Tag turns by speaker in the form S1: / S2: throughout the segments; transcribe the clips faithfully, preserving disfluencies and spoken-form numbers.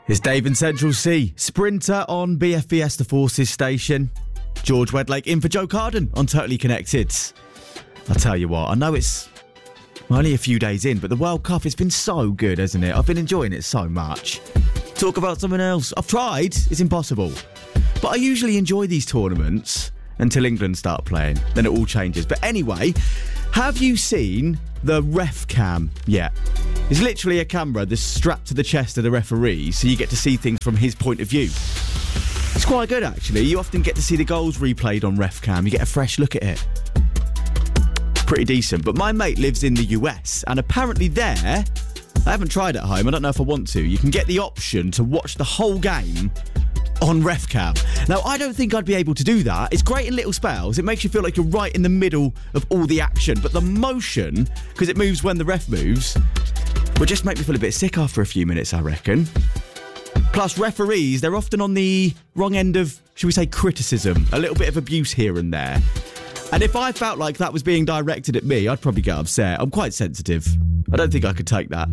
S1: It's Dave in Central C. Sprinter on B F B S The Forces station. George Wedlake in for Joe Carden on Totally Connected. I'll tell you what, I know it's only a few days in, but the World Cup has been so good, hasn't it? I've been enjoying it so much. Talk about something else. I've tried. It's impossible. But I usually enjoy these tournaments until England start playing. Then it all changes. But anyway, have you seen the ref cam yet? It's literally a camera that's strapped to the chest of the referee, so you get to see things from his point of view. It's quite good, actually. You often get to see the goals replayed on ref cam. You get a fresh look at it. Pretty decent. But my mate lives in the U S, and apparently there, I haven't tried at home, I don't know if I want to, you can get the option to watch the whole game on RefCam. Now, I don't think I'd be able to do that. It's great in little spells. It makes you feel like you're right in the middle of all the action. But the motion, because it moves when the ref moves, will just make me feel a bit sick after a few minutes, I reckon. Plus, referees, they're often on the wrong end of, should we say, criticism. A little bit of abuse here and there. And if I felt like that was being directed at me, I'd probably get upset. I'm quite sensitive. I don't think I could take that.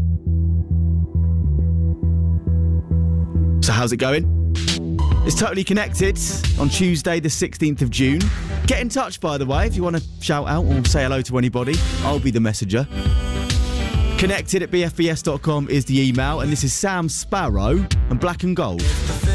S1: So how's it going? It's Totally Connected on Tuesday the sixteenth of June. Get in touch, by the way, if you want to shout out or say hello to anybody. I'll be the messenger. Connected at b f b s dot com is the email, and this is Sam Sparrow and Black and Gold.